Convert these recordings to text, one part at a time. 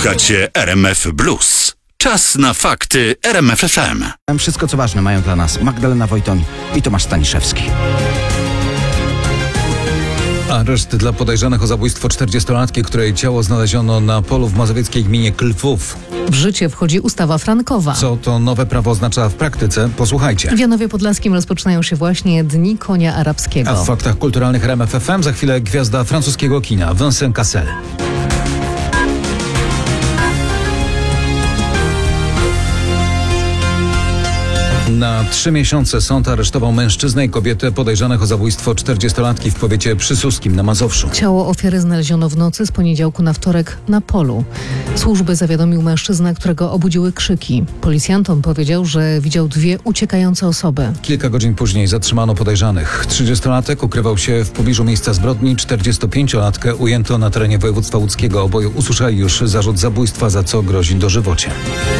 Słuchacie RMF Blues. Czas na fakty RMF FM. Wszystko, co ważne, mają dla nas Magdalena Wojtoń i Tomasz Staniszewski. Areszt dla podejrzanych o zabójstwo 40-latki, której ciało znaleziono na polu w mazowieckiej gminie Klwów. W życie wchodzi ustawa frankowa. Co to nowe prawo oznacza w praktyce? Posłuchajcie. W Janowie Podlaskim rozpoczynają się właśnie Dni Konia Arabskiego. A w faktach kulturalnych RMF FM za chwilę gwiazda francuskiego kina Vincent Cassel. Na 3 miesiące sąd aresztował mężczyznę i kobietę podejrzanych o zabójstwo 40-latki w powiecie przysłuskim na Mazowszu. Ciało ofiary znaleziono w nocy z poniedziałku na wtorek na polu. Służby zawiadomił mężczyzna, którego obudziły krzyki. Policjantom powiedział, że widział 2 uciekające osoby. Kilka godzin później zatrzymano podejrzanych. 30-latek ukrywał się w pobliżu miejsca zbrodni, 45-latkę ujęto na terenie województwa łódzkiego. Oboje usłyszeli już zarzut zabójstwa, za co grozi dożywocie.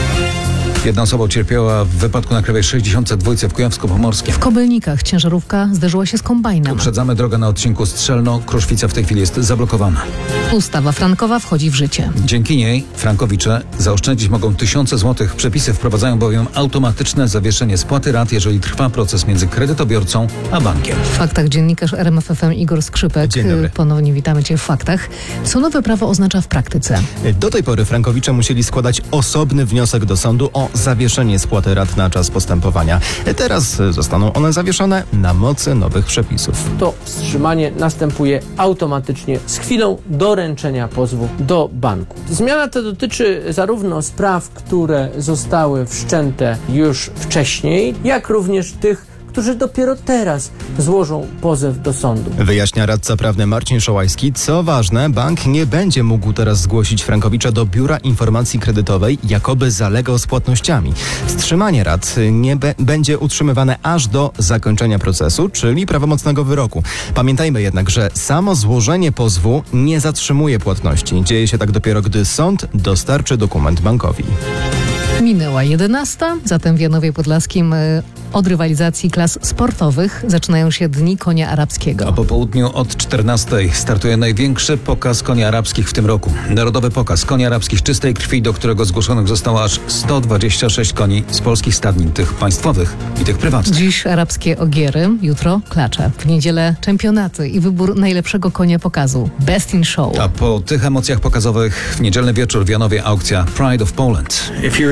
Jedna osoba ucierpiała w wypadku na Krajowej 62 w Kujawsko-Pomorskiem. W Kobylnikach ciężarówka zderzyła się z kombajnem. Uprzedzamy drogę na odcinku Strzelno-Kruszwica w tej chwili jest zablokowana. Ustawa frankowa wchodzi w życie. Dzięki niej frankowicze zaoszczędzić mogą tysiące złotych. Przepisy wprowadzają bowiem automatyczne zawieszenie spłaty rat, jeżeli trwa proces między kredytobiorcą a bankiem. W faktach dziennikarz RMF FM Igor Skrzypek. Dzień dobry. Ponownie witamy Cię w faktach. Co nowe prawo oznacza w praktyce? Do tej pory frankowicze musieli składać osobny wniosek do sądu o zawieszenie spłaty rat na czas postępowania. Teraz zostaną one zawieszone na mocy nowych przepisów. To wstrzymanie następuje automatycznie z chwilą doręczenia pozwu do banku. Zmiana ta dotyczy zarówno spraw, które zostały wszczęte już wcześniej, jak również tych, którzy dopiero teraz złożą pozew do sądu. Wyjaśnia radca prawny Marcin Szołajski. Co ważne, bank nie będzie mógł teraz zgłosić frankowicza do Biura Informacji Kredytowej, jakoby zalegał z płatnościami. Wstrzymanie rat nie będzie utrzymywane aż do zakończenia procesu, czyli prawomocnego wyroku. Pamiętajmy jednak, że samo złożenie pozwu nie zatrzymuje płatności. Dzieje się tak dopiero, gdy sąd dostarczy dokument bankowi. Minęła 11, zatem w Janowie Podlaskim od rywalizacji klas sportowych zaczynają się Dni Konia Arabskiego. A po południu od 14 startuje największy pokaz koni arabskich w tym roku. Narodowy pokaz koni arabskich czystej krwi, do którego zgłoszonych zostało aż 126 koni z polskich stadnin, tych państwowych i tych prywatnych. Dziś arabskie ogiery, jutro klacze. W niedzielę czempionaty i wybór najlepszego konia pokazu. Best in Show. A po tych emocjach pokazowych w niedzielny wieczór w Janowie aukcja Pride of Poland.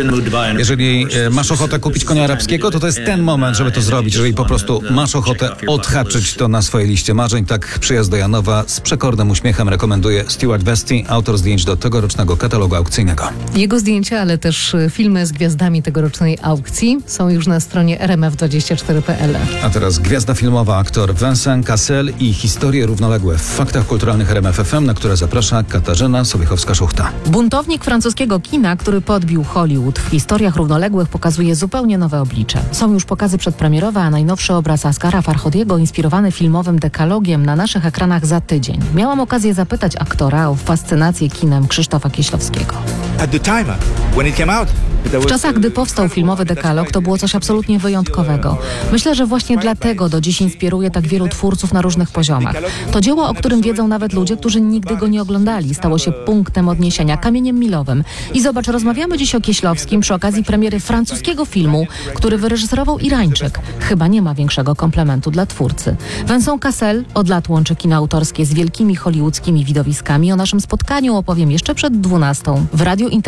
Jeżeli masz ochotę kupić konia arabskiego, to jest ten moment, żeby to zrobić. Jeżeli po prostu masz ochotę odhaczyć to na swojej liście marzeń, tak przyjazd do Janowa z przekornym uśmiechem rekomenduje Stuart Westy, autor zdjęć do tegorocznego katalogu aukcyjnego. Jego zdjęcia, ale też filmy z gwiazdami tegorocznej aukcji są już na stronie rmf24.pl. A teraz gwiazda filmowa, aktor Vincent Cassel i historie równoległe w faktach kulturalnych RMF FM, na które zaprasza Katarzyna Sobiechowska-Szuchta. Buntownik francuskiego kina, który podbił Hollywood, w historiach równoległych pokazuje zupełnie nowe oblicze. Są już pokazy przedpremierowe, a najnowszy obraz Asghara Farhadiego, inspirowany filmowym dekalogiem, na naszych ekranach za tydzień. Miałam okazję zapytać aktora o fascynację kinem Krzysztofa Kieślowskiego. W czasach, gdy powstał filmowy dekalog, to było coś absolutnie wyjątkowego. Myślę, że właśnie dlatego do dziś inspiruje tak wielu twórców na różnych poziomach. To dzieło, o którym wiedzą nawet ludzie, którzy nigdy go nie oglądali. Stało się punktem odniesienia, kamieniem milowym. I zobacz, rozmawiamy dziś o Kieślowskim przy okazji premiery francuskiego filmu, który wyreżyserował Irańczyk. Chyba nie ma większego komplementu dla twórcy. Vincent Cassel od lat łączy kino autorskie z wielkimi hollywoodzkimi widowiskami. O naszym spotkaniu opowiem jeszcze przed 12 w Radiu